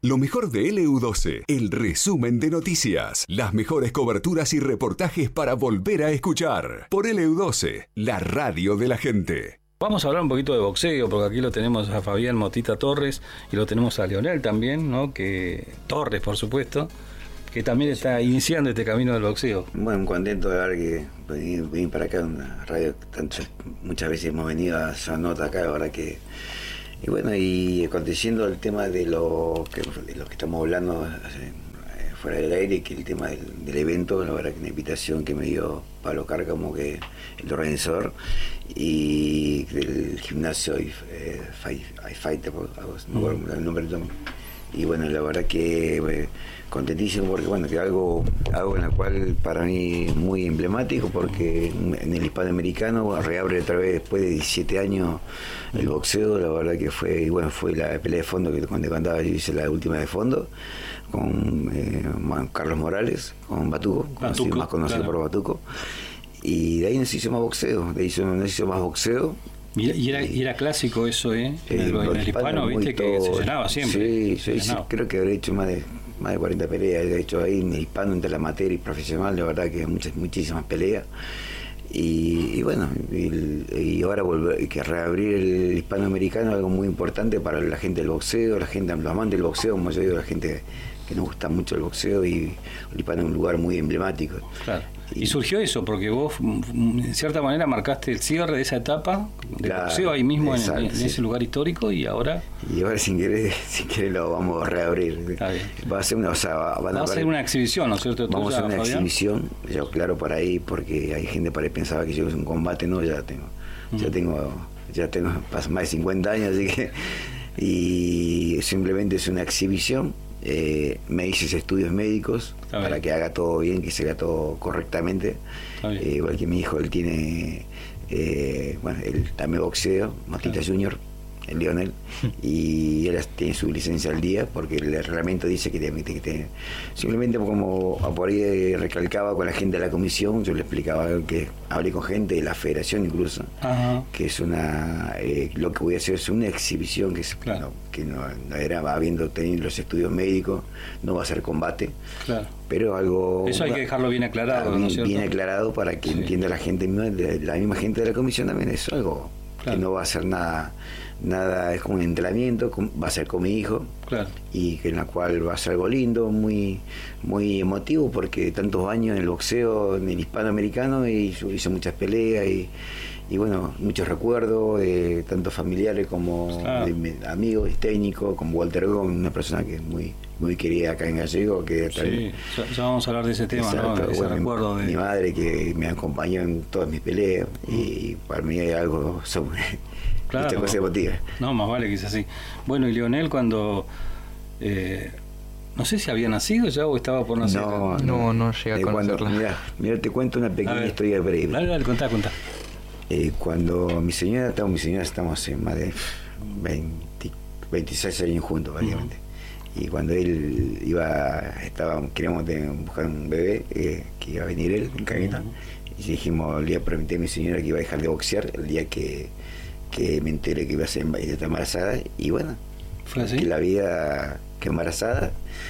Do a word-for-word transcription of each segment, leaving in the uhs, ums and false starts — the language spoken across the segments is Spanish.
Lo mejor de L U doce, el resumen de noticias, las mejores coberturas y reportajes para volver a escuchar. Por L U doce, la radio de la gente. Vamos a hablar un poquito de boxeo, porque aquí lo tenemos a Fabián Motita Torres y lo tenemos a Leonel también, ¿no? Que Torres, por supuesto, que también está iniciando este camino del boxeo. Bueno, contento de ver que venir, venir para acá, una radio que tanto, muchas veces hemos venido a hacer nota acá, ahora que... Y bueno, y aconteciendo el tema de lo que, de lo que estamos hablando eh, fuera del aire, que el tema del, del evento, la verdad que una invitación que me dio Pablo Cárcamo, que el organizador, y del gimnasio eh, Fight, Fighter, no me acuerdo el nombre también. Y bueno, la verdad que eh, contentísimo porque bueno, que algo, algo en la cual para mí muy emblemático, porque en el hispanoamericano reabre otra vez después de diecisiete años el boxeo. La verdad que fue, y bueno, fue la pelea de fondo que cuando contaba, yo hice la última de fondo con eh, Carlos Morales, con Batuco, conocido, más conocido claro. por Batuco, y de ahí nos hizo más boxeo, de ahí nos hizo más boxeo. Y, y, era, y era clásico eso, ¿eh? En el, en el hispano, viste, que se llenaba siempre. Sí, sí, sí, creo que habré hecho más de más de cuarenta peleas, he hecho ahí en el hispano entre la amateur y profesional, la verdad que muchas, muchísimas peleas. Y, y bueno, y, y ahora volver, que reabrir el hispanoamericano es algo muy importante para la gente del boxeo, la gente, los amantes del boxeo, como yo digo, la gente que nos gusta mucho el boxeo, y el hispano es un lugar muy emblemático. Claro. Y surgió eso, porque vos, en cierta manera, marcaste el cierre de esa etapa de claro, boxeo ahí mismo, exacto, en, en sí. ese lugar histórico, y ahora... Y ahora sin querer, sin querer lo vamos a reabrir. Va a ser una, o sea, van va a ser una exhibición, ¿no es cierto? Vamos a hacer una Fabián? exhibición, yo claro, por ahí, porque hay gente por ahí pensaba que yo es un combate, no, ya tengo, uh-huh. ya tengo, ya tengo más de cincuenta años, así que... Y simplemente es una exhibición. Eh, me hice estudios médicos para que haga todo bien, que se haga todo correctamente, eh, igual que mi hijo, él tiene eh, bueno, él también boxeo, Motita claro. Junior, el Leonel, y él tiene su licencia al día, porque el reglamento dice que tiene que tener. Simplemente como por ahí recalcaba con la gente de la comisión, yo le explicaba que hablé con gente de la federación incluso, ajá. que es una eh, lo que voy a hacer es una exhibición, que es, claro. no, que no, no era habiendo tenido los estudios médicos, no va a ser combate, claro. pero algo eso hay que dejarlo bien aclarado, bien, ¿no es cierto? bien aclarado para que sí. entienda la gente, la misma gente de la comisión también, es algo claro. que no va a ser nada nada, es como un entrenamiento, va a ser con mi hijo, claro. y que en la cual va a ser algo lindo, muy muy emotivo, porque tantos años en el boxeo, en el hispanoamericano, y hizo muchas peleas, y, y bueno, muchos recuerdos, de tanto familiares como claro. de amigos, técnicos, como Walter Gómez, una persona que es muy muy querida acá en Gallego, que sí, también, ya, ya vamos a hablar de ese tema, exacto, ¿no? Ese bueno, recuerdo mi, de... mi madre, que me acompañó en todas mis peleas, mm. y para mí hay algo sobre claro, esta cosa emotiva. No, más vale que es así. Bueno, y Leonel, cuando eh, no sé si había nacido ya o estaba por nacer. No, no, no llega a conocerla. Mira, mira, te cuento una pequeña historia breve. Dale, dale, contá, contá. Eh, cuando mi señora, estamos, mi señora estamos en más de veinte, veintiséis años juntos, básicamente. Uh-huh. Y cuando él iba, estaba, queríamos tener, buscar un bebé, eh, que iba a venir él en camino, uh-huh. y dijimos, el día prometí a mi señora que iba a dejar de boxear el día que, que me enteré que iba a ser embarazada, y bueno, ¿fue así? Que la vida quedó embarazada,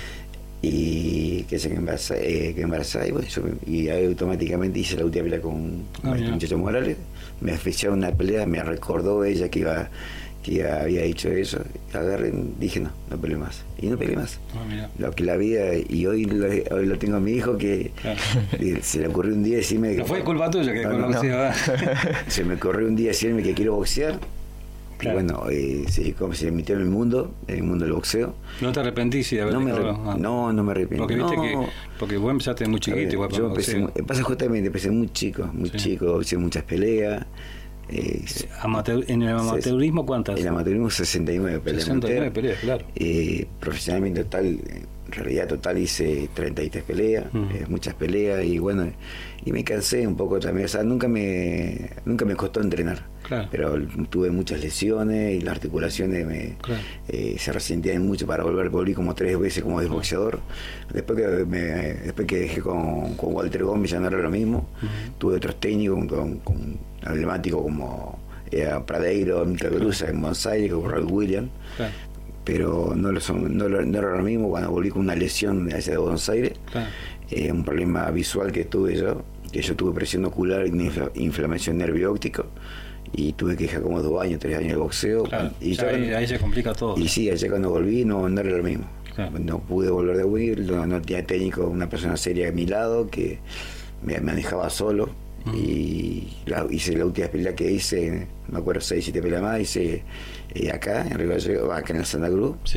y que se quedó embarazada, eh, quedó embarazada y bueno, yo, y ahí automáticamente hice la última pelea con ah, este muchacho Morales, me oficiaron una pelea, me recordó ella que iba que había dicho eso, agarré, dije no, no peleé más, y no peleé más. Ah, lo que la vida, y hoy lo, hoy lo tengo a mi hijo, que claro. se le ocurrió un día decirme que... No fue culpa tuya que no, no, no. Se me ocurrió un día decirme que quiero boxear, claro. y bueno, eh, se, como se metió en el mundo, en el mundo del boxeo. ¿No te arrepentís de haber no, me arrep- ah. no, no me arrepiento. Porque viste no. que, porque vos empezaste muy chiquito. Ver, igual yo empecé, pasa justamente, empecé muy chico, muy sí. chico, hice muchas peleas. Eh, Amateur, ¿En el amateurismo cuántas? En el amateurismo sesenta y nueve peleas. sesenta y nueve peleas, claro. Eh, profesionalmente total, en realidad total hice treinta y tres peleas, uh-huh. eh, muchas peleas, y bueno, y me cansé un poco también, o sea, nunca me nunca me costó entrenar, claro. pero tuve muchas lesiones y las articulaciones me claro. eh, se resentían mucho para volver, volví como tres veces como desboxeador. Después que me, después que dejé con, con Walter Gómez ya no era lo mismo, uh-huh. tuve otros técnicos con, con emblemáticos como eh, Pradeiro, Mica Grusa en Buenos Aires, con Raúl Williams, claro. pero no lo son, no, lo, no era lo mismo cuando volví con una lesión de allá de Buenos Aires, claro. eh, un problema visual que tuve yo, que yo tuve presión ocular y infl- inflamación nervio óptico, y tuve que dejar como dos años, tres años de boxeo. Claro, y ya ahí, ahí se complica todo. Y sí, allá cuando volví no, no era lo mismo. Claro. No pude volver de huir, no, no tenía técnico, una persona seria a mi lado que me manejaba solo. Uh-huh. Y la, hice la última pelea que hice, me acuerdo, seis, siete peleas más, hice eh, acá, en Río Gallegos, acá en el Santa Cruz. Sí.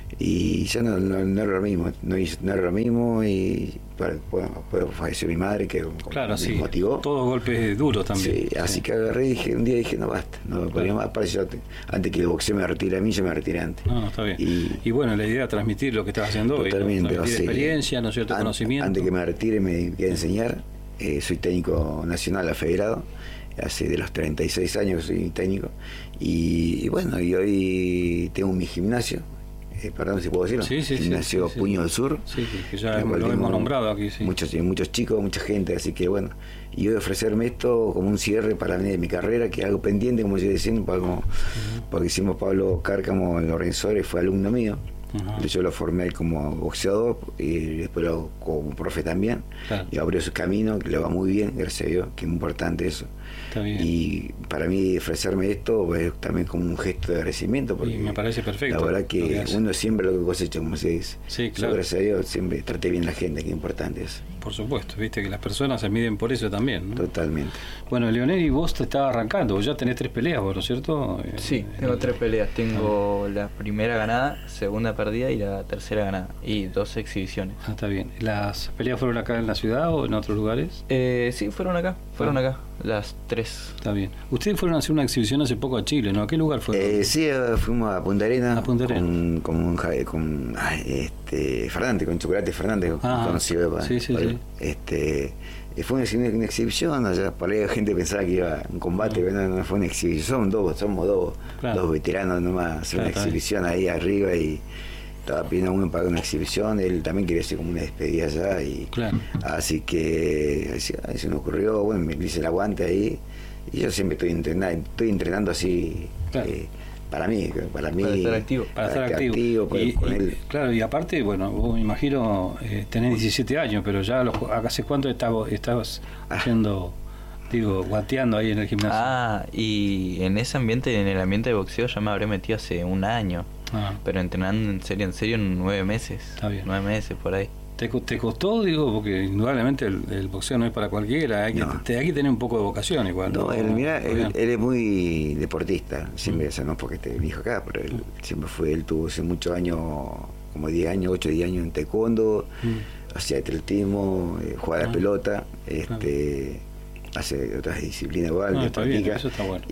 Y ya no, no, no era lo mismo, no, hice, no era lo mismo y bueno, después falleció mi madre que claro, me sí. motivó. Todos golpes duros también. Sí, así sí. que agarré y dije, un día dije, no basta, no claro. podía más, para eso, antes que el boxeo me retire a mí, yo me retiré antes. No, está bien. Y, y bueno, la idea es transmitir lo que estás haciendo hoy, totalmente, ¿no? Transmitir sí. experiencia, ¿no es cierto? An, Conocimiento. Antes que me retire me quedé a enseñar, eh, soy técnico nacional afederado, hace de los treinta y seis años que soy técnico, y, y bueno, y hoy tengo mi gimnasio. Eh, perdón si puedo decirlo, sí, sí, Gimnasio sí, sí, Puño del Sur, sí, que ya lo hemos nombrado aquí, sí. muchos, muchos chicos, mucha gente, así que bueno, y voy a ofrecerme esto como un cierre para mí de mi carrera, que es algo pendiente, como yo decía, como, uh-huh. porque hicimos Pablo Cárcamo en Lorenzores, fue alumno mío, uh-huh. yo lo formé como boxeador y después lo, como profe también, claro. y abrió su camino, que le va muy bien, gracias a Dios, que es importante eso. Está bien. Y para mí ofrecerme esto es también como un gesto de agradecimiento, porque y me parece perfecto. La verdad que, que uno siempre lo que cosecha, como se dice. Sí, claro. Yo, gracias a Dios, siempre traté bien a la gente, que es importante eso. Por supuesto, viste que las personas se miden por eso también, ¿no? Totalmente. Bueno, Leonel, y vos te estabas arrancando, vos ya tenés tres peleas, ¿no es cierto? Sí, tengo eh, tres peleas. Tengo ah. la primera ganada, segunda perdida y la tercera ganada. Y dos exhibiciones. Ah, está bien. ¿Las peleas fueron acá en la ciudad o en otros lugares? Eh, sí, fueron acá, fueron ah. acá, las tres. Está bien. Ustedes fueron a hacer una exhibición hace poco a Chile, ¿no? ¿A qué lugar fueron? Eh, sí, fuimos a Punta Arenas. A Punta Arenas. Con, con, un, con ay, este, Fernández, con Chocolate Fernández, ah, conocido. Para, sí, sí, para, sí. Este, fue una, una exhibición, allá, por ahí la gente pensaba que iba a un combate, pero no, no fue una exhibición, somos dos, somos dos, claro. dos veteranos nomás, hacer claro, una exhibición ahí arriba y estaba pidiendo uno para una exhibición, él también quería hacer como una despedida allá y claro. así que ahí se me ocurrió, bueno, me hice el aguante ahí y yo siempre estoy entrenando, estoy entrenando así claro. eh, para mí, para mí para estar activo, para, para estar activo, activo con, y, con y, él. Claro, y aparte, bueno, vos me imagino eh, tenés diecisiete años, pero ya los, ¿hace cuánto estabas, estabas ah. haciendo, digo, guateando ahí en el gimnasio? Ah, y en ese ambiente, en el ambiente de boxeo ya me habré metido hace un año, ah. pero entrenando en serio, en serio, en nueve meses, Está bien. nueve meses por ahí. ¿Te, ¿Te costó, digo, porque indudablemente el, el boxeo no es para cualquiera, hay que, no. te, hay que tener un poco de vocación igual? No, él, mira, él, él es muy deportista, siempre, mm. o sea, no es porque esté mi hijo acá, pero él mm. siempre fue, él tuvo hace muchos años, como diez años, ocho, diez años en taekwondo, mm. hacía atletismo, eh, jugaba ah. la pelota, este, ah. hace otras disciplinas igual, no, que está practica, bien, eso está bueno.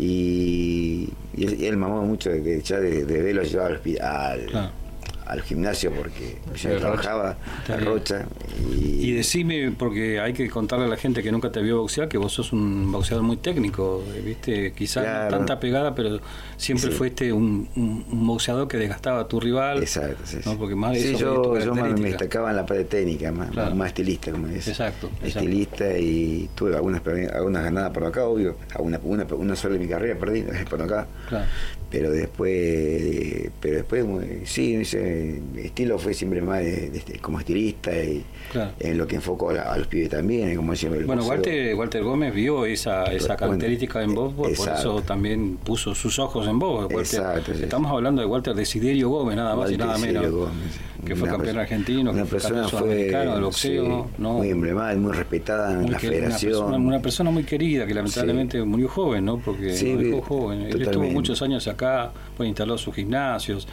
y, y, él, y él mamó mucho de que ya de, de verlo llevaba al hospital. Claro. al gimnasio porque yo trabajaba a Rocha y... y decime, porque hay que contarle a la gente que nunca te vio boxear, que vos sos un boxeador muy técnico, viste, quizás claro. no tanta pegada, pero siempre sí. fuiste un, un, un boxeador que desgastaba a tu rival. Exacto, sí, ¿no? Porque más de sí, eso yo, yo me destacaba en la parte técnica, más, claro. más estilista, como dices. Exacto, estilista exacto. Y tuve algunas, algunas ganadas por acá, obvio, una, una, una sola de mi carrera perdí por acá. Claro. Pero después, pero después sí, ese estilo fue siempre más de, de, como estilista y claro. en lo que enfocó a, a los pibes también, como decía el bueno, Walter, Walter Gómez vio esa, esa característica bueno, en vos, por, por eso también puso sus ojos en vos. Walter, exacto, sí, estamos sí. hablando de Walter Desiderio Gómez, nada más Walter y nada menos, Gómez, sí. que fue una campeón argentino, una que fue persona campeón sudamericano del boxeo, sí, ¿no? muy emblemática, muy respetada muy en la que, federación. Una persona, una persona muy querida que lamentablemente sí. murió joven, ¿no? Porque sí, murió joven. Totalmente. Él estuvo muchos años acá, pues instaló sus gimnasios.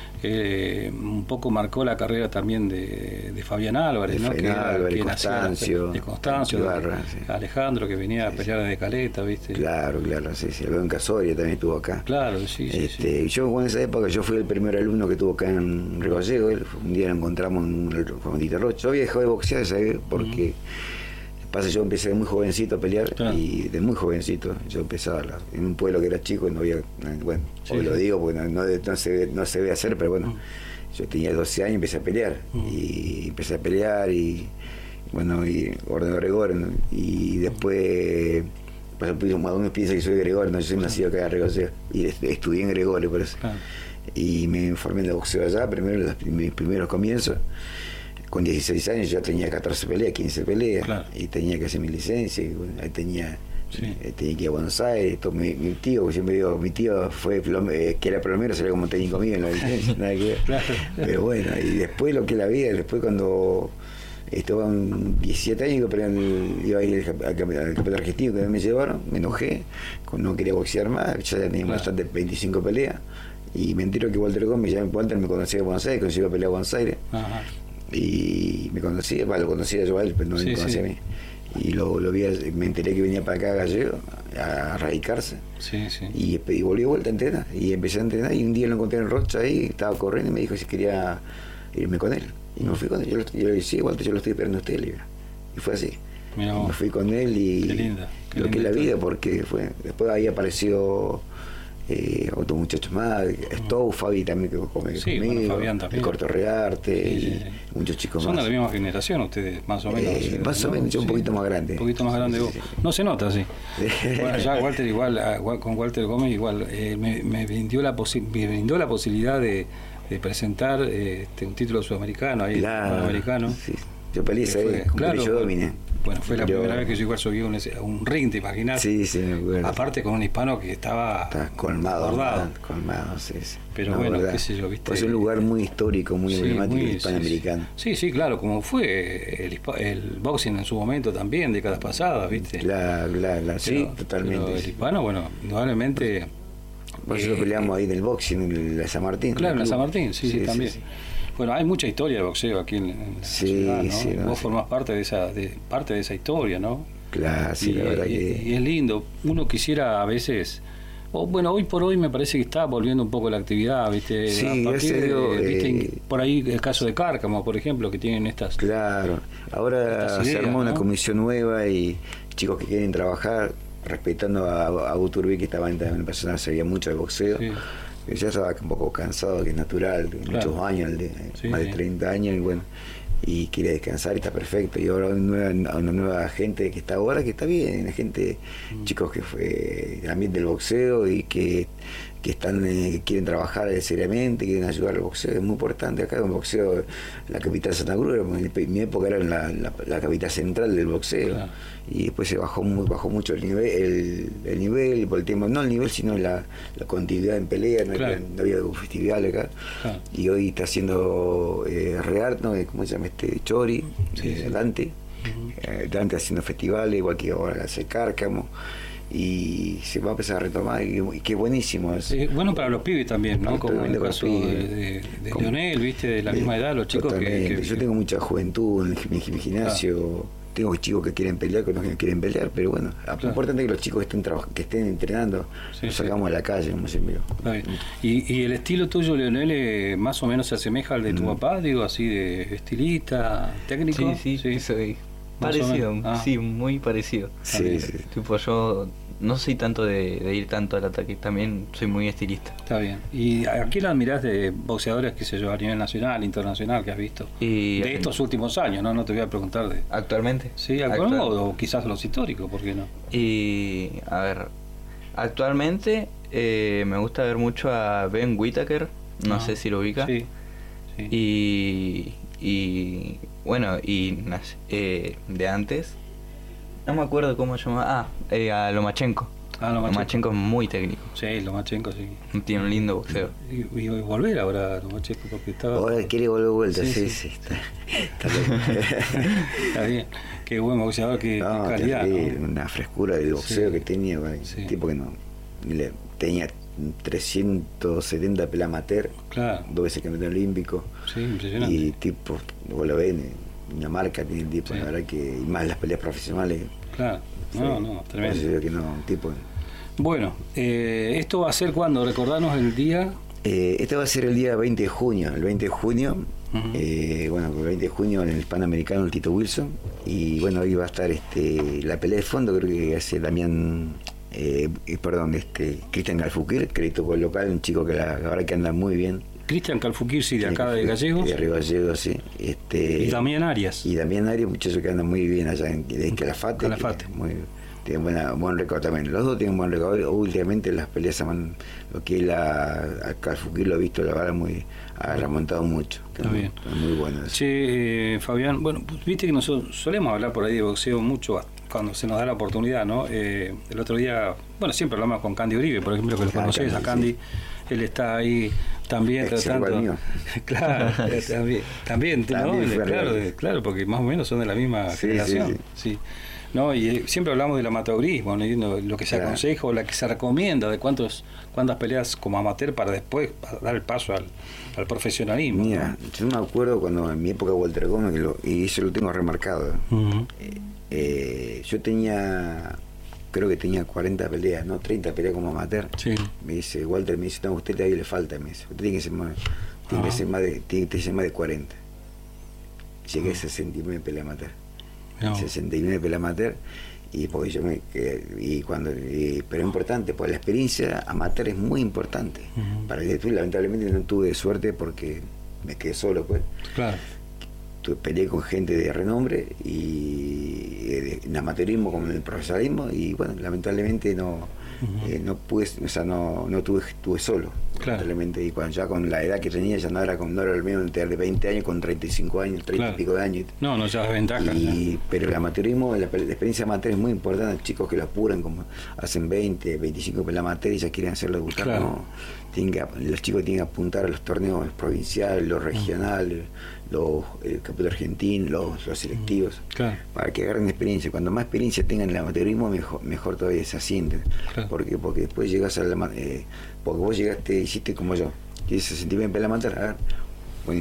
Eh, un poco marcó la carrera también de, de Fabián Álvarez, de ¿no? Fabián Álvarez, que de Constancio, de Constancio, Barra, de sí. Alejandro, que venía sí, a pelear sí. de Caleta, ¿viste? Claro, claro, sí, sí. Alberto Casoria también estuvo acá. Claro, sí, sí. Este, sí. Yo, en esa época, yo fui el primer alumno que estuvo acá en Río Gallegos. Un día lo encontramos en un Rocha. Yo había dejado de boxear, ¿sabes? Porque. Uh-huh. Pasa, yo empecé de muy jovencito a pelear claro. y de muy jovencito yo empezaba la, en un pueblo que era chico, no había, bueno, sí, hoy sí. lo digo porque no, no, no, se ve, no se ve hacer, pero bueno, uh-huh. yo tenía doce años y empecé a pelear uh-huh. y empecé a pelear y bueno, y ordenó Gregorio, ¿no? Y después pues, uno piensa que soy Gregorio, no, yo soy nacido acá en Gregorio y estudié en Gregorio, por eso. Claro. y me formé en el boxeo allá, primero los, mis primeros comienzos. Con dieciséis años yo tenía catorce peleas, quince peleas, claro. Y tenía que hacer mi licencia, y bueno, ahí tenía, sí. eh, tenía que ir a Buenos Aires. Todo, mi, mi tío, siempre digo, mi tío fue eh, que era plomero, salió como técnico mío en la licencia, nada que ver. Claro. Pero bueno, y después lo que es la vida, después cuando estaba en diecisiete años, pero iba a ir al, al campeonato argentino que me llevaron, me enojé, no quería boxear más, ya tenía claro. bastante veinticinco peleas, y me entero que Walter Gómez, ya Walter me conocía de Buenos Aires, consiguió pelear a Buenos Aires. Ajá. Y me conocía, bueno, lo conocía yo a él, pero no sí, me conocía sí. a mí. Y lo, lo vi, me enteré que venía para acá a Gallego a radicarse. Sí, sí. Y, y volví de vuelta a entrenar. Y empecé a entrenar. Y un día lo encontré en Rocha ahí, estaba corriendo y me dijo si quería irme con él. Y me fui con él. Yo, yo le dije, sí, Walter, yo lo estoy esperando a usted. Le y fue así. Y me fui con él y qué linda, qué lo linda que es la vida, porque fue. Después ahí apareció. Eh, otros muchachos más, Stowe, Fabi también que come sí, conmigo, bueno, Fabián también. El Corto Rearte, sí, sí, sí. Y muchos chicos son más. Son de la misma generación ustedes, más o menos. Eh, más o menos, yo sí. un poquito más grande. Un poquito más grande sí, vos. Sí, sí. No se nota, sí. Bueno, ya Walter igual, con Walter Gómez igual, eh, me, me, brindó la posi- me brindó la posibilidad de, de presentar eh, este, un título sudamericano, ahí, claro, americano. Sí. Yo peleé ahí, con claro, yo dominé. Bueno, fue la yo, primera vez que yo igual subí un, un ring, ¿te imaginas? Sí, sí, me acuerdo. Aparte con un hispano que estaba... Está colmado, colmado, colmado, sí, sí. Pero no, bueno, verdad. qué sé yo, ¿viste? Pues es un lugar muy histórico, muy sí, emblemático muy, hispanoamericano. Sí, sí, sí, claro, como fue el, el boxing en su momento también, décadas pasadas, ¿viste? La, la, la, sí, pero, totalmente. Pero el hispano, bueno, indudablemente... Por eso eh, lo peleamos ahí en el boxing, en la San Martín. Claro, en la San Martín, sí, sí, sí también. Sí, sí. Bueno, hay mucha historia de boxeo aquí en, en la sí, ciudad, ¿no? Sí, no, Vos sí. formás parte de esa de, parte de esa historia, ¿no? Claro, sí, y, la verdad y, que... y es lindo. Uno quisiera a veces... O, bueno, hoy por hoy me parece que está volviendo un poco la actividad, ¿viste? Sí, a partir de, digo, ¿viste? Eh, por ahí el caso de Cárcamo, por ejemplo, que tienen estas... Claro, ahora estas ideas, se armó ¿no? una comisión nueva y chicos que quieren trabajar, respetando a, a Guturbi, que estaba en una persona que sabía mucho de boxeo. Sí. Ya estaba un poco cansado, que es natural, de claro. muchos años, de, sí, más de treinta años, y bueno, y quiere descansar y está perfecto. Y ahora una nueva, una nueva gente que está ahora, que está bien, gente, mm. chicos que fue también del boxeo y que, que están eh, que quieren trabajar seriamente, quieren ayudar al boxeo, es muy importante. Acá el boxeo, la capital de Santa Cruz, en mi época era la, la, la capital central del boxeo. Claro. Y después se bajó muy, bajó mucho el nivel, el, el nivel por el tema, no el nivel, sino la, la continuidad en pelea, no, claro. no había festivales acá. Claro. Y hoy está haciendo eh, Reart, ¿no? ¿Cómo se llama este? Chori, sí, eh, sí. Dante, uh-huh. eh, Dante haciendo festivales, igual que ahora hace Cárcamo. Y se va a empezar a retomar y, y qué buenísimo es. Sí, bueno para los pibes también, ¿no? Como en el caso de, de, de Leonel, viste, de la de, misma edad, los chicos que, que, yo tengo mucha juventud en mi, mi gimnasio. Claro. Tengo chicos que quieren pelear con los que no quieren pelear, pero bueno, claro. lo importante es que los chicos estén trabajando, que estén entrenando, sí, los sacamos sí. a la calle, como siempre digo. ¿Y, ¿Y el estilo tuyo, Leonel, eh, más o menos se asemeja al de tu mm. papá? Digo, así de estilista, técnico. Sí, sí, sí. Soy parecido, ah. sí, muy parecido. Sí, sí. Tipo, yo no soy tanto de, de ir tanto al ataque, también soy muy estilista. Está bien. ¿Y a quién admirás de boxeadores, qué sé yo, a nivel nacional, internacional, que has visto? Y, de estos últimos años, ¿no? No te voy a preguntar de... ¿Actualmente? Sí, actualmente, Actual... o quizás los históricos, ¿por qué no? Y, a ver, actualmente eh, me gusta ver mucho a Ben Whittaker, no, no sé si lo ubica. Sí, sí. Y, y bueno, y eh, de antes... No me acuerdo cómo se llamaba. Ah, eh, a Lomachenko. Ah, Lomachenko. Lomachenko es muy técnico. Sí, Lomachenko sí. Tiene un lindo boxeo. Y, y, y volver ahora Lomachenko porque estaba... Ahora quiere volver vuelta, sí, sí. sí, sí. Está, está, está bien. Qué buen boxeador, qué, no, qué calidad. ¿no? Una frescura del boxeo sí. que tenía. Sí. Un tipo que no... Le, tenía trescientos setenta peleas amateur. Claro. Dos veces campeón olímpico. Sí, impresionante. Y tipo, vos lo ven... una marca tiene el tipo, sí. la verdad que y más las peleas profesionales. Claro, sí. no, no, tremendo. Que no, tipo. Bueno, eh, ¿esto va a ser cuándo? Recordanos el día. Eh, este va a ser el día veinte de junio. El veinte de junio, uh-huh. eh, bueno, el veinte de junio en el Panamericano el Tito Wilson. Y bueno, ahí va a estar este la pelea de fondo, creo que hace Damián, eh, perdón, este Cristian Galfuquir, crédito por el local, un chico que la, ahora que anda muy bien. Cristian Calfuquir, sí, de acá de Gallegos. De Río Gallegos, sí. Este, y Damián Arias. Y Damián Arias, muchacho que anda muy bien allá en, en Calafate. Calafate. Muy, tienen buena, buen récord también. Los dos tienen buen récord. Últimamente las peleas, lo que es la Calfuquí lo he visto, la verdad, muy, ha remontado mucho. Está muy, bien. Muy bueno eso. Che, eh, Fabián, bueno, pues, viste que nosotros solemos hablar por ahí de boxeo mucho cuando se nos da la oportunidad, ¿no? Eh, el otro día, bueno, siempre hablamos con Candy Uribe, por ejemplo, que lo conocés, a Candy. Sí. Él está ahí también es tratando. Claro, también, también, también ¿no? claro, de, claro, porque más o menos son de la misma sí, generación. Sí, sí. sí. No, y siempre hablamos del amateurismo, ¿no? Lo que se claro. aconseja o la que se recomienda de cuántos cuántas peleas como amateur para después para dar el paso al, al profesionalismo. Mira, ¿no? Yo me acuerdo cuando en mi época de Walter Gómez, que lo, y eso lo tengo remarcado, uh-huh. eh, eh, yo tenía, creo que tenía cuarenta peleas, no treinta peleas como amateur. Sí. Me dice, Walter, me dice, no, a usted todavía le falta, me dice, usted tiene que ser más, tiene uh-huh. que ser más de, tiene que ser más de cuarenta. Llegué uh-huh. a sesenta y nueve peleas amateur. No. sesenta y nueve peleas amateur, y porque yo me y cuando y, pero es importante, pues la experiencia amateur es muy importante. Uh-huh. Para que lamentablemente no tuve suerte porque me quedé solo, pues. Claro. Tuve, peleé con gente de renombre y de, en amateurismo como en el profesionalismo, y bueno, lamentablemente no uh-huh. eh, no pude, o sea, no no tuve estuve solo. Claro. Lamentablemente, y cuando ya con la edad que tenía ya no era como no era el mismo de veinte años con treinta y cinco años, treinta claro. y pico de años. No, no, ya es ventaja. Y, ya. Pero el amateurismo, la, la experiencia amateur es muy importante. Chicos que lo apuran, como hacen veinte, veinticinco peleas amateur y ya quieren hacerlo debutar. Claro. No, tienen que, los chicos tienen que apuntar a los torneos provinciales, los regionales, mm. los, el campeonato argentino, los, los selectivos, claro. para que agarren experiencia. Cuando más experiencia tengan en el amateurismo, mejor, mejor todavía se asienten. Claro. Porque, porque después llegas a la... Eh, porque vos llegaste, hiciste como yo, que se sentí bien pelear amateur, a ver, bueno,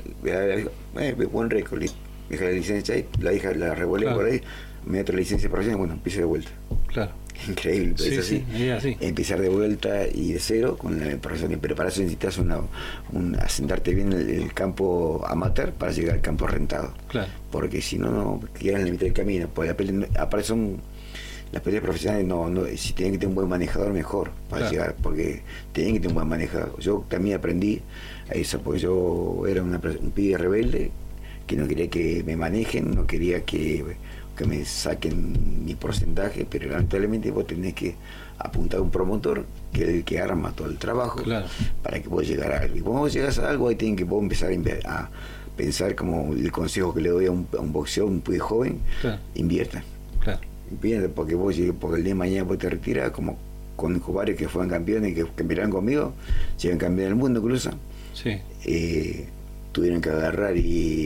eh, buen récord, deja la licencia ahí, la hija la revolé claro. por ahí, me da otra licencia profesional, bueno, empiezo de vuelta. Claro. Increíble, sí, es así. Sí, es así. Empezar de vuelta y de cero con la profesión, pero para eso necesitas una, un, asentarte bien en el, el campo amateur para llegar al campo rentado. Claro. Porque si no, no quedan en la mitad del camino, porque aparte son las peleas profesionales, no, no, si tienen que tener un buen manejador, mejor para claro. llegar, porque tienen que tener un buen manejador. Yo también aprendí a eso, porque yo era una, un pibe rebelde que no quería que me manejen, no quería que, que me saquen mi porcentaje, pero lamentablemente vos tenés que apuntar a un promotor que es el que arma todo el trabajo claro. para que vos llegar a algo. Y cuando vos llegas a algo, ahí tienen que vos empezar a, a pensar como el consejo que le doy a un, a un boxeador, un pibe joven, claro. inviertan. Claro. Porque vos porque el día de mañana vos te retiras, como conozco varios que fueron campeones que, que miraron conmigo, llegan campeones del mundo incluso, sí. eh, tuvieron que agarrar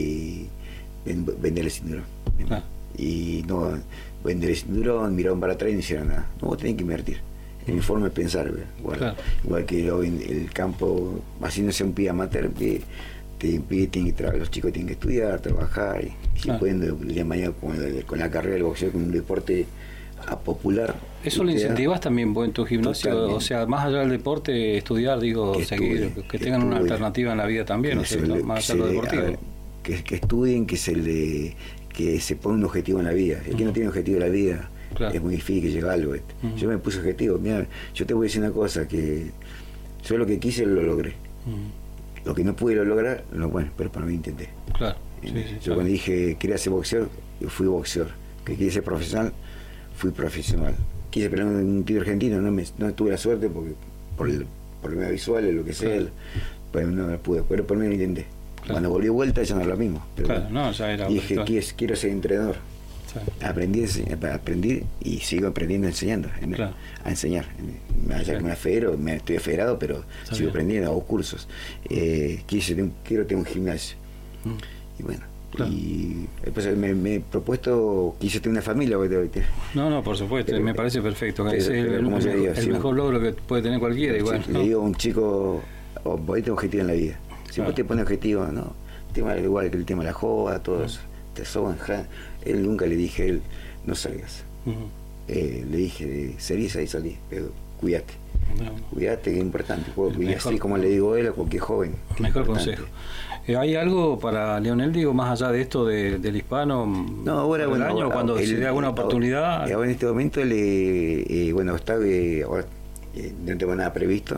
y vender el cinturón. Ah. Y no vender el cinturón, miraron para atrás y no hicieron nada. No, vos tenés que invertir. En mi forma de pensar, igual, claro. igual que hoy en el campo, así no sea un pie amateur, que te tienen que los chicos tienen que estudiar, trabajar, y si claro. pueden el día de mañana con, con la carrera del boxeo, con un deporte a popular. ¿Eso lo incentivas también vos en tu gimnasio? Totalmente. O sea, más allá del deporte, estudiar, digo, que seguir, estudien, que, que tengan estudien, una alternativa en la vida también, ¿no es cierto? Más allá de lo deportivo. Ver, que, que estudien, que se le que se ponga un objetivo en la vida. El uh-huh. que no tiene objetivo en la vida, claro. es muy difícil que llegue a algo. Uh-huh. Yo me puse objetivo. Mira, yo te voy a decir una cosa, que yo lo que quise lo logré. Uh-huh. Lo que no pude lograr, no, bueno, pero para mí intenté. Claro. Sí, sí, yo claro. cuando dije quería ser boxeador, yo fui boxeador. Que quería ser profesional, fui profesional. Quise pelear en un título argentino, no me, no tuve la suerte porque por el problema visual, lo que sea, claro. pues no me pude, pero por mí lo intenté. Claro. Cuando volví de vuelta ya no era lo mismo. Pero claro, no, ya era. Y dije, quiero, quiero ser entrenador. Sí. Aprendí, aprendí y sigo aprendiendo enseñando, claro. a enseñar. Más allá que me federo, me estoy federado, pero Está sigo bien. aprendiendo, hago cursos. Eh, quiero, quiero tener un gimnasio. Mm. Y bueno, claro. y después me, me he propuesto, quise tener una familia. No, no, por supuesto, pero, me parece perfecto. Pero, es el, pero, el, el, digo, el sí, mejor logro que puede tener cualquiera. Igual, ¿no? Le digo a un chico, oh, vos tenés objetivo en la vida. Si claro. vos te pones objetivo, no, tema, igual que el tema de la joda, todo eso. Te soban, él nunca le dije a él, no salgas. Uh-huh. eh, le dije, salís ahí, salí, pero cuídate. No. Cuídate, que es importante. Y así como le digo a él, a cualquier joven. Mejor consejo. Eh, ¿Hay algo para Leonel, digo, más allá de esto de, del hispano? No, ahora, bueno, año, ahora, cuando el, se dé alguna oportunidad. Ahora en este momento, le, eh, bueno, está, eh, ahora, eh, no tengo nada previsto.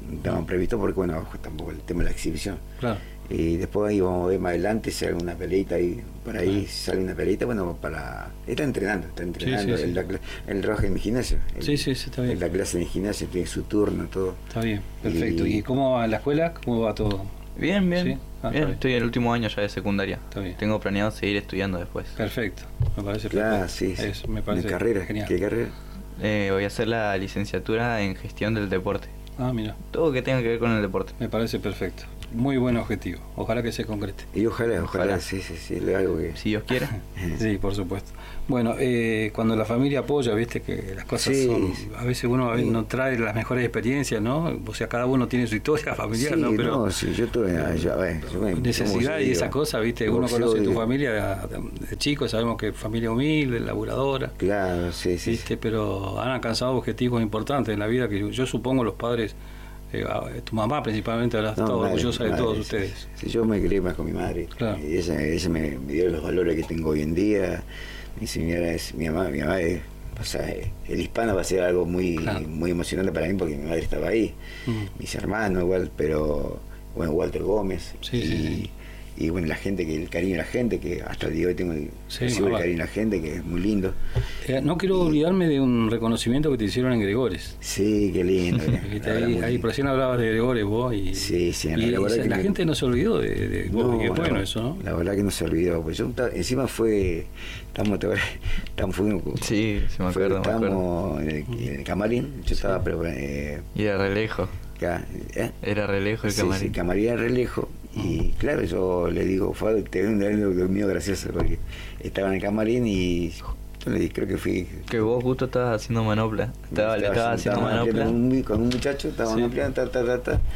estaban previstos porque, bueno, tampoco el tema de la exhibición. Claro. Y después ahí vamos a ver más adelante si hay alguna peleita ahí, por ahí, si sale una peleita, bueno, para... Está entrenando, está entrenando, sí, sí, el, sí. el, el trabaja en mi gimnasio. El, sí, sí, sí, está bien. La clase en mi gimnasio, tiene su turno, todo. Está bien, perfecto. ¿Y, ¿Y cómo va la escuela? ¿Cómo va todo? Bien, bien. ¿Sí? Ah, bien, bien. Estoy en el último año ya de secundaria. Está bien. Tengo planeado seguir estudiando después. Perfecto, me parece Claro, perfecto. sí, sí. Eso, me parece ¿De carrera? genial. ¿Qué carrera? Eh, voy a hacer la licenciatura en gestión del deporte. Ah, mira, Todo que tenga que ver con el deporte. me parece perfecto. Muy buen objetivo. Ojalá que se concrete. Y ojalá, ojalá, Ojalá. sí, sí, sí, es algo que... Si Dios quiere. Sí, por supuesto. Bueno, eh, cuando la familia apoya, viste que las cosas Sí, son... sí. A veces uno a veces no trae las mejores experiencias, ¿no? O sea, cada uno tiene su historia familiar, Sí, ¿no? Pero no, sí, yo tuve... Yo, a ver, yo me- necesidad como y yo esa digo, cosa, viste, como uno yo conoce tu digo, familia de, de chico, sabemos que familia humilde, laburadora, Claro, sí, sí. viste, pero han alcanzado objetivos importantes en la vida que yo, yo supongo los padres, eh, tu mamá principalmente habrá No, estado madre, orgullosa de madre, todos sí, ustedes. sí, yo me crié más con mi madre. Claro. Y ella, ella me, me dio los valores que tengo hoy en día. Mi señora es mi mamá, mi mamá es, o sea, el hispano va a ser algo muy, Claro. muy emocionante para mí porque mi madre estaba ahí. Mm. Mis hermanos igual, pero bueno, Walter Gómez. Sí, y, sí, sí. y bueno, la gente, que el cariño de la gente, que hasta el día de hoy tengo el, Sí, recibo el mamá. cariño de la gente, que es muy lindo. Eh, no quiero olvidarme de un reconocimiento que te hicieron en Gregores. Sí, qué lindo. la Viste, verdad, ahí, muy ahí lindo. recién hablabas de Gregores vos y, Sí, sí, y la verdad esa- que la me- gente no se olvidó de, de vos, No, y es la bueno verdad- eso, ¿no? La verdad que no se olvidó, pues yo ta- encima fue, estamos, te acuerdas, estamos, fuimos, Sí, sí me fue- acuerdo, me acuerdo. estábamos en el, en el camarín, yo estaba, pero eh, Y era re lejos. acá, ¿eh? Era re lejos el Sí, camarín. sí, camarín era re lejos, y claro, yo le digo, fue, te veo un algo mío gracioso, porque estaba en el camarín y yo le dije, creo que fui... Que vos justo estabas haciendo manopla. Estaba, le estabas haciendo estaba manopla. Con un, con un muchacho, estaba Sí. manoplando, ta, ta, ta, ta,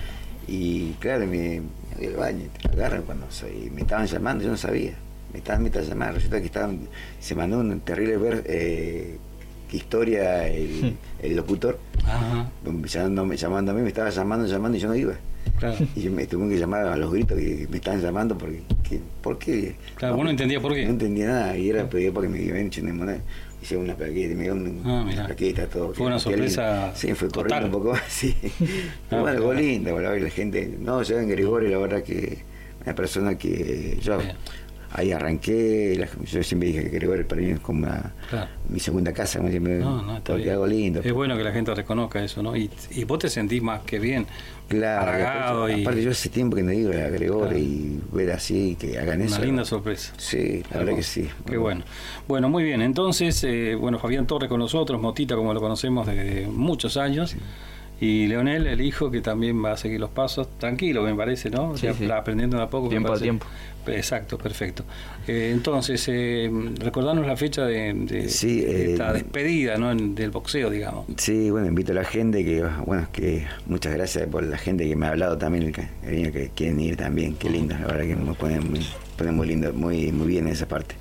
y claro, me, me voy al baño, te agarran cuando soy, me estaban llamando, yo no sabía, me estaban, me estaban llamando, resulta que estaban, se mandó un terrible ver, eh, que historia el, el locutor, Ajá, llamándome, llamándome, me estaba llamando, llamando y yo no iba. claro. Y yo me tuve que llamar a los gritos que me estaban llamando porque, que, ¿por qué? Claro, vos no entendías por qué. No entendía nada y era pedido porque me habían hecho una moneda. Hice una plaqueta, me dio un- Ah, una mirá. plaqueta, todo. Fue una Qué sorpresa lindo. Sí, fue total. corriendo un poco, sí. Pero Ah, bueno, algo claro. lindo, la verdad que la gente, no, yo en Gregorio, la verdad que una persona que yo Bien. ahí arranqué, la- yo siempre dije que Gregorio para mí es como una- Claro. mi segunda casa, como siempre, No, no, está porque bien. algo lindo. Es bueno que la gente reconozca eso, ¿no? Y, y vos te sentís más que bien, Claro, halagado aparte, y aparte yo hace tiempo que no digo a Gregorio Claro. y ver así, que hagan una eso. linda sorpresa. Sí, la verdad que sí. Qué bueno. Bueno, muy bien. Entonces, eh, bueno, Fabián Torres con nosotros, Motita, como lo conocemos desde muchos años. Y Leonel, el hijo, que también va a seguir los pasos. Tranquilo, me parece, ¿no? O Sí, sea, sí. aprendiendo de a poco. me Tiempo a parece. tiempo. Exacto, perfecto. Eh, entonces, eh, recordarnos la fecha de, de- Sí, de esta eh, despedida, ¿no? En- del boxeo, digamos. Sí, bueno, invito a la gente que, bueno, que muchas gracias por la gente que me ha hablado también, el cariño que quieren ir también, qué lindo, la verdad que me pone muy, pone muy lindo, muy, muy bien esa parte.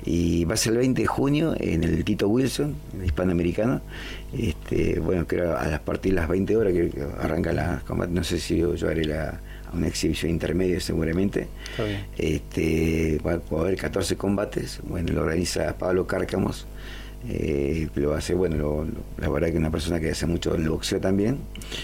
Y va a ser el veinte de junio en el Tito Wilson, el hispanoamericano. Este, bueno, creo a las partir de las veinte horas que que arranca la combate, no sé si yo, yo haré la, una exhibición intermedia seguramente. Está bien. Este, va a haber catorce combates, bueno, lo organiza Pablo Cárcamos, eh, lo hace, bueno, lo, lo- la verdad que es una persona que hace mucho el boxeo también,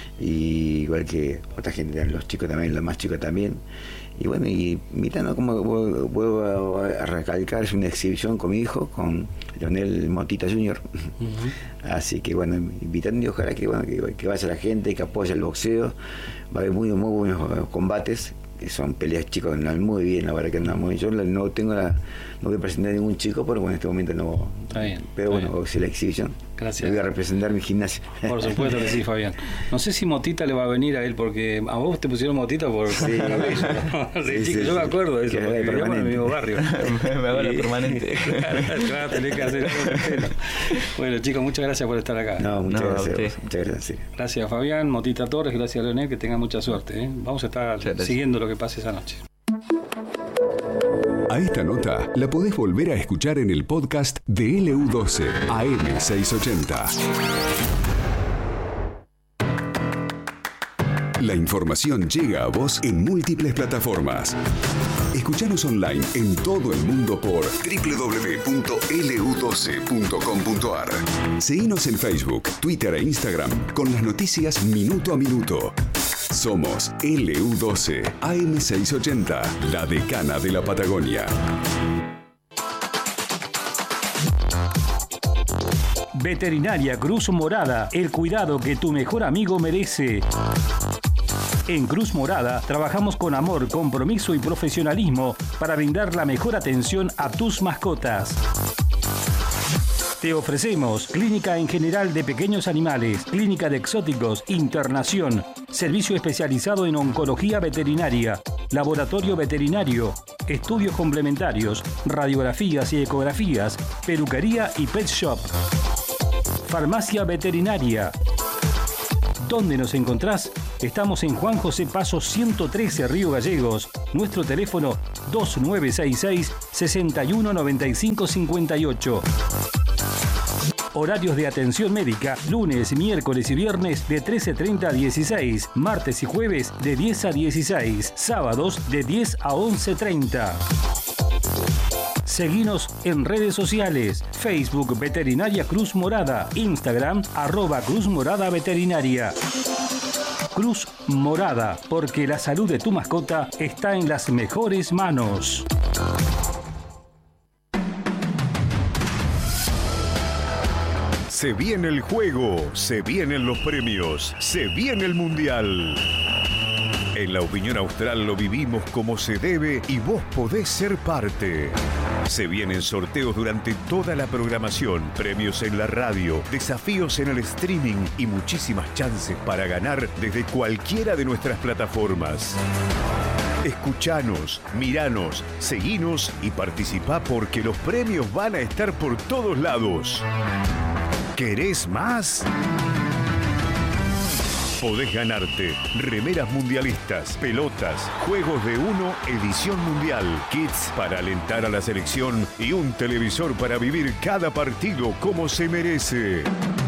y igual que otra gente, los chicos también, los más chicos también. Y bueno, y invitando, como vuelvo vuelvo a recalcar, es una exhibición con mi hijo, con Leonel Motita junior Ujú. Así que bueno, invitando y ojalá que, bueno, que, que vaya la gente, que apoye el boxeo. Va a haber muy, muy buenos combates, que son peleas chicos, andan muy bien, la verdad que andan muy bien. Yo no tengo la, no voy a presentar a ningún chico, pero bueno, en este momento no. Está bien, Pero está bueno, si la exhibición. Gracias. Voy a representar mi gimnasio. Por supuesto que sí, Fabián. No sé si Motita le va a venir a él, porque a vos te pusieron Motita por Sí. por cabello, ¿no? Sí, Sí, sí, chico, yo sí. me acuerdo de eso, Que porque haga vivíamos en el permanente. mismo barrio. Me hago la Y- permanente. Claro, vas a tener que hacer algo con el pelo. Bueno, chicos, muchas gracias por estar acá. No, muchas No, a gracias. usted. Muchas gracias, en serio. Gracias, Fabián, Motita Torres, gracias, Leonel, que tengan mucha suerte. ¿eh? Vamos a estar Muchas gracias. siguiendo lo que pase esa noche. A esta nota la podés volver a escuchar en el podcast de L U doce A M seiscientos ochenta. La información llega a vos en múltiples plataformas. Escuchanos online en todo el mundo por doble u doble u doble u punto L U doce punto com punto A R. Seguinos en Facebook, Twitter e Instagram con las noticias minuto a minuto. Somos L U doce, A M seiscientos ochenta, la decana de la Patagonia. Veterinaria Cruz Morada, el cuidado que tu mejor amigo merece. En Cruz Morada trabajamos con amor, compromiso y profesionalismo para brindar la mejor atención a tus mascotas. Te ofrecemos clínica en general de pequeños animales, clínica de exóticos, internación, servicio especializado en oncología veterinaria, laboratorio veterinario, estudios complementarios, radiografías y ecografías, peluquería y pet shop. Farmacia veterinaria. ¿Dónde nos encontrás? Estamos en Juan José Paso ciento trece, Río Gallegos. Nuestro teléfono dos nueve seis seis, seis uno nueve cinco cinco ocho. Horarios de atención médica, lunes, miércoles y viernes de trece treinta a dieciséis, martes y jueves de diez a dieciséis, sábados de diez a once treinta. Seguinos en redes sociales, Facebook Veterinaria Cruz Morada, Instagram arroba Cruz Morada Veterinaria. Cruz Morada, porque la salud de tu mascota está en las mejores manos. Se viene el juego, se vienen los premios, se viene el mundial. En La Opinión Austral lo vivimos como se debe y vos podés ser parte. Se vienen sorteos durante toda la programación, premios en la radio, desafíos en el streaming y muchísimas chances para ganar desde cualquiera de nuestras plataformas. Escuchanos, miranos, seguinos y participá porque los premios van a estar por todos lados. ¿Querés más? Podés ganarte remeras mundialistas, pelotas, juegos de uno, edición mundial, kits para alentar a la selección y un televisor para vivir cada partido como se merece.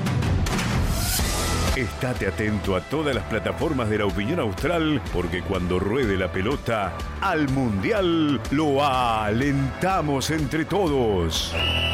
Estate atento a todas las plataformas de La Opinión Austral porque cuando ruede la pelota, al mundial lo alentamos entre todos.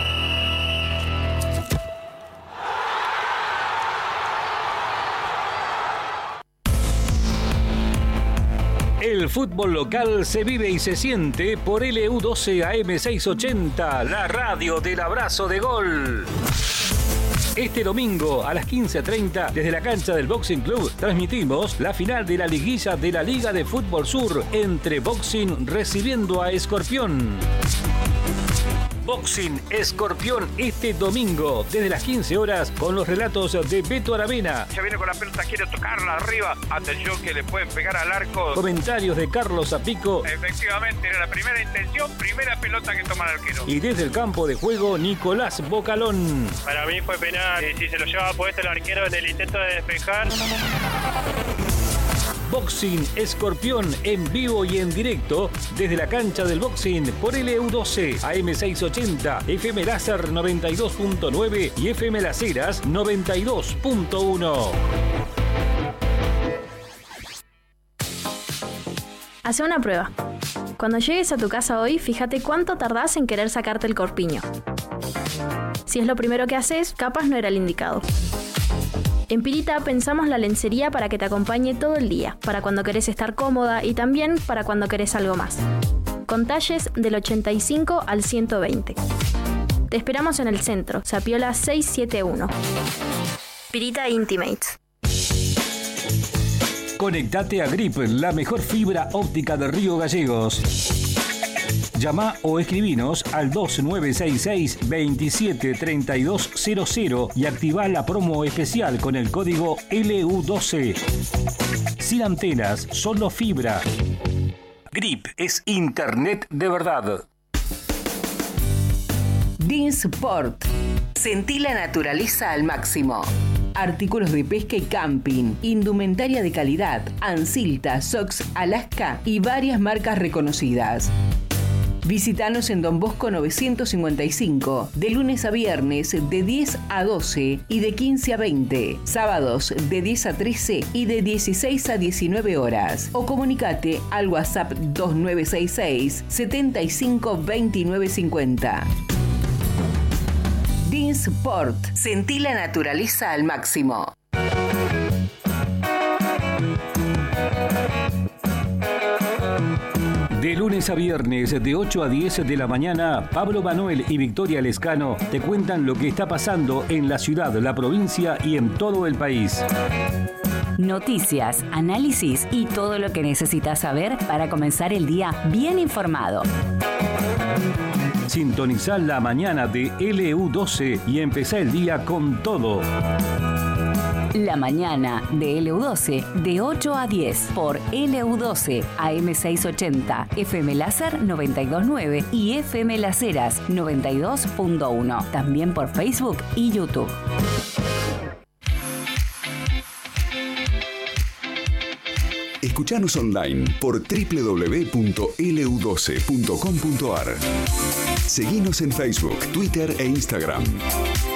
El fútbol local se vive y se siente por L U doce A M seiscientos ochenta, la radio del abrazo de gol. Este domingo a las quince treinta, desde la cancha del Boxing Club, transmitimos la final de la liguilla de la Liga de Fútbol Sur entre Boxing recibiendo a Escorpión. Boxing Escorpión este domingo desde las quince horas con los relatos de Beto Aravena. Ya viene con la pelota, quiere tocarla arriba. Atención que le pueden pegar al arco. Comentarios de Carlos Zapico. Efectivamente, era la primera intención, primera pelota que toma el arquero. Y desde el campo de juego, Nicolás Bocalón. Para mí fue penal. Y si se lo llevaba puesto el arquero en el intento de despejar. Boxing Escorpión en vivo y en directo desde la cancha del Boxing por L U doce, A M seiscientos ochenta, F M Láser noventa y dos punto nueve y F M Las Heras noventa y dos punto uno. Hace una prueba. Cuando llegues a tu casa hoy, fíjate cuánto tardás en querer sacarte el corpiño. Si es lo primero que haces, capaz no era el indicado. En Pirita pensamos la lencería para que te acompañe todo el día, para cuando querés estar cómoda y también para cuando querés algo más. Con talles del ochenta y cinco al ciento veinte. Te esperamos en el centro, Zapiola seiscientos setenta y uno. Pirita Intimates. Conectate a Grip, la mejor fibra óptica de Río Gallegos. Llama o escribinos al dos nueve seis seis, veintisiete treinta y dos cero cero y activa la promo especial con el código L U doce. Sin antenas, solo fibra. Grip es internet de verdad. Dinsport. Sentí la naturaleza al máximo. Artículos de pesca y camping, indumentaria de calidad, Ansilta, Sox, Alaska y varias marcas reconocidas. Visítanos en Don Bosco novecientos cincuenta y cinco, de lunes a viernes de diez a doce y de quince a veinte, sábados de diez a trece y de dieciséis a diecinueve horas. O comunicate al WhatsApp dos nueve seis seis, setenta y cinco veintinueve cincuenta. Dinsport. Sentí la naturaleza al máximo. De lunes a viernes, de ocho a diez de la mañana, Pablo Manuel y Victoria Lescano te cuentan lo que está pasando en la ciudad, la provincia y en todo el país. Noticias, análisis y todo lo que necesitas saber para comenzar el día bien informado. Sintonizá la mañana de L U doce y empezá el día con todo. La mañana de L U doce de ocho a diez por L U doce A M seiscientos ochenta, F M Láser noventa y dos punto nueve y F M Las Heras noventa y dos punto uno. También por Facebook y YouTube. Escuchanos online por doble u doble u doble u punto L U doce punto com punto a r. Seguinos en Facebook, Twitter e Instagram.